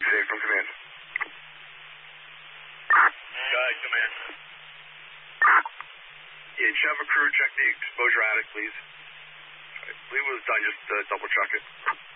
Safe from command. Guide, command. Yeah, did you have a crew check the exposure attic, please? I believe it was done, just double check it.